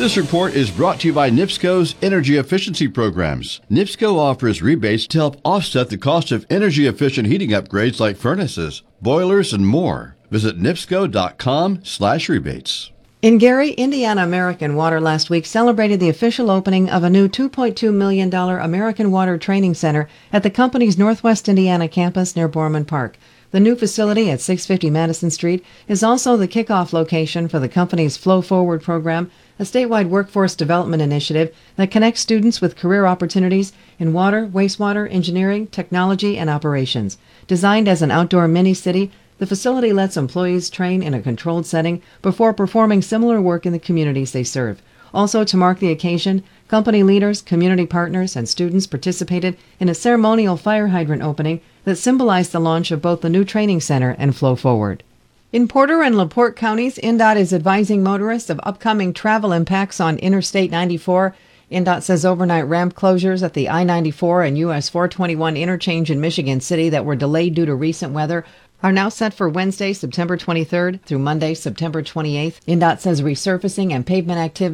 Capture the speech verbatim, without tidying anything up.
This report is brought to you by NIPSCO's energy efficiency programs. NIPSCO offers rebates to help offset the cost of energy-efficient heating upgrades like furnaces, boilers, and more. Visit nipsco.com slash rebates. In Gary, Indiana, American Water last week celebrated the official opening of a new two point two million dollars American Water Training Center at the company's Northwest Indiana campus near Borman Park. The new facility at six fifty Madison Street is also the kickoff location for the company's Flow Forward program, a statewide workforce development initiative that connects students with career opportunities in water, wastewater, engineering, technology, and operations. Designed as an outdoor mini-city, the facility lets employees train in a controlled setting before performing similar work in the communities they serve. Also, to mark the occasion, company leaders, community partners, and students participated in a ceremonial fire hydrant opening that symbolized the launch of both the new training center and Flow Forward. In Porter and LaPorte counties, I N D O T is advising motorists of upcoming travel impacts on Interstate ninety-four. I N D O T says overnight ramp closures at the I ninety-four and U S four twenty-one interchange in Michigan City that were delayed due to recent weather are now set for Wednesday, September twenty-third through Monday, September twenty-eighth. I N D O T says resurfacing and pavement activity